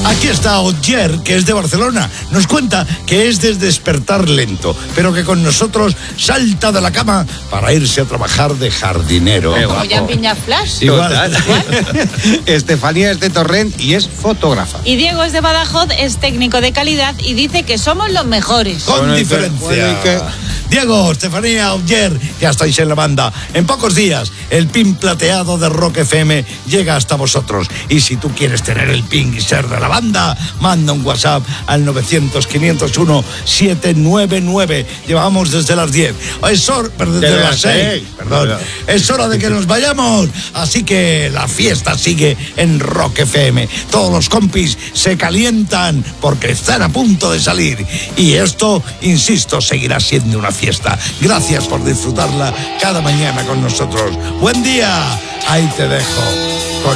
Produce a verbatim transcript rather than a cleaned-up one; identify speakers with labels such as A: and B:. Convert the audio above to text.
A: Aquí está Oyer, que es de Barcelona. Nos cuenta que es de despertar lento, pero que con nosotros salta de la cama para irse a trabajar de jardinero.
B: Como ya en Piña Flash.
C: Igual. Estefanía es de Torrent y es fotógrafa.
B: Y Diego es de Badajoz, es técnico de calidad y dice que somos los mejores.
A: Con
C: Bueno,
A: diferencia.
C: bueno, ¿y qué?
A: Diego, Estefanía, Oyer, ya estáis en la banda. En pocos días, el pin plateado de Rock F M llega hasta vosotros. Y si tú quieres tener el pin y ser de la banda, manda un WhatsApp al novecientos, quinientos uno, setecientos noventa y nueve. Llevamos desde las diez. Es hora, perdón, desde las seis. Perdón. Es hora de que nos vayamos. Así que la fiesta sigue en Rock F M. Todos los compis se calientan porque están a punto de salir. Y esto, insisto, seguirá siendo una fiesta. Gracias por disfrutarla cada mañana con nosotros. Buen día. Ahí te dejo.